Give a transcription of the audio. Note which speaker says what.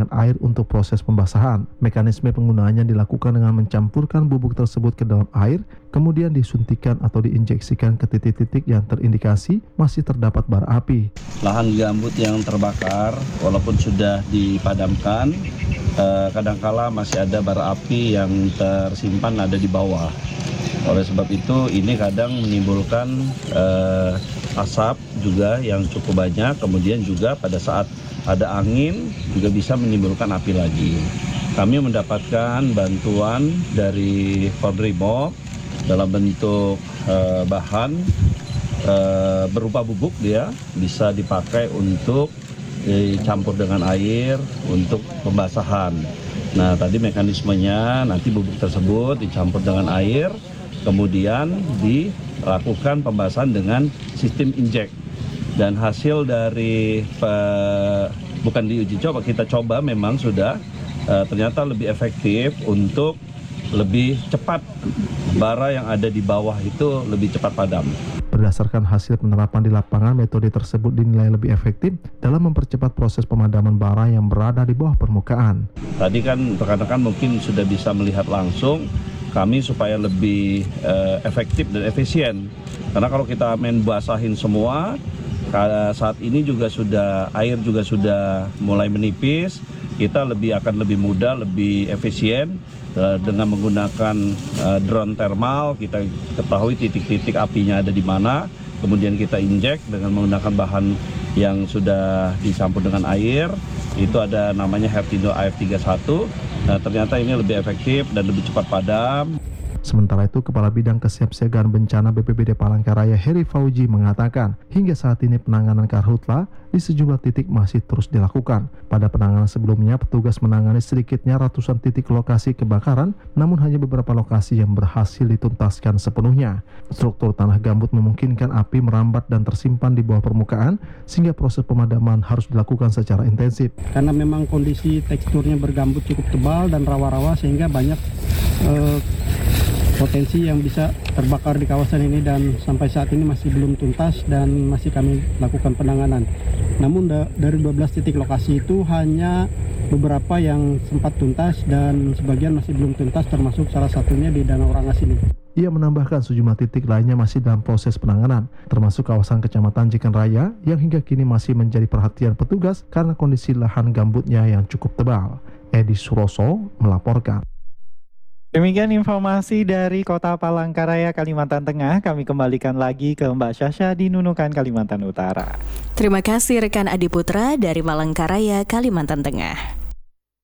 Speaker 1: dengan air untuk proses pembasahan. Mekanisme penggunaannya dilakukan dengan mencampurkan bubuk tersebut ke dalam air, kemudian disuntikan atau diinjeksikan ke titik-titik yang terindikasi masih terdapat bara api.
Speaker 2: Lahan gambut yang terbakar, walaupun sudah dipadamkan, kadangkala masih ada bara api yang tersimpan ada di bawah. Oleh sebab itu ini kadang menimbulkan asap juga yang cukup banyak, kemudian juga pada saat ada angin juga bisa menimbulkan api lagi. Kami mendapatkan bantuan dari Polrimob dalam bentuk bahan berupa bubuk, dia bisa dipakai untuk dicampur dengan air untuk pembasahan. Nah, tadi mekanismenya nanti bubuk tersebut dicampur dengan air, kemudian dilakukan pembasahan dengan sistem injek. Dan hasil dari bukan diuji coba, kita coba memang sudah ternyata lebih efektif untuk lebih cepat bara yang ada di bawah itu lebih cepat padam.
Speaker 1: Berdasarkan hasil penerapan di lapangan, metode tersebut dinilai lebih efektif dalam mempercepat proses pemadaman bara yang berada di bawah permukaan.
Speaker 2: Tadi kan rekan-rekan mungkin sudah bisa melihat langsung, kami supaya lebih efektif dan efisien. Karena kalau kita main basahin semua, saat ini juga air juga sudah mulai menipis, kita akan lebih mudah, lebih efisien dengan menggunakan drone thermal. Kita ketahui titik-titik apinya ada di mana, kemudian kita injek dengan menggunakan bahan yang sudah dicampur dengan air. Itu ada namanya Hertindo AF31. Nah, ternyata ini lebih efektif dan lebih cepat padam.
Speaker 1: Sementara itu, Kepala Bidang Kesiapsiagaan Bencana BPBD Palangkaraya Heri Fauji mengatakan, hingga saat ini penanganan karhutla di sejumlah titik masih terus dilakukan. Pada penanganan sebelumnya, petugas menangani sedikitnya ratusan titik lokasi kebakaran, namun hanya beberapa lokasi yang berhasil dituntaskan sepenuhnya. Struktur tanah gambut memungkinkan api merambat dan tersimpan di bawah permukaan, sehingga proses pemadaman harus dilakukan secara intensif.
Speaker 3: Karena memang kondisi teksturnya bergambut cukup tebal dan rawa-rawa, sehingga banyak potensi yang bisa terbakar di kawasan ini, dan sampai saat ini masih belum tuntas dan masih kami lakukan penanganan. Namun dari 12 titik lokasi itu hanya beberapa yang sempat tuntas dan sebagian masih belum tuntas, termasuk salah satunya di Danau Rangas ini.
Speaker 1: Ia menambahkan sejumlah titik lainnya masih dalam proses penanganan, termasuk kawasan Kecamatan Jikan Raya yang hingga kini masih menjadi perhatian petugas karena kondisi lahan gambutnya yang cukup tebal. Edi Suroso melaporkan.
Speaker 4: Demikian informasi dari Kota Palangkaraya, Kalimantan Tengah. Kami kembalikan lagi ke Mbak Syasha di Nunukan, Kalimantan Utara.
Speaker 5: Terima kasih rekan Adi Putra dari Palangkaraya, Kalimantan Tengah.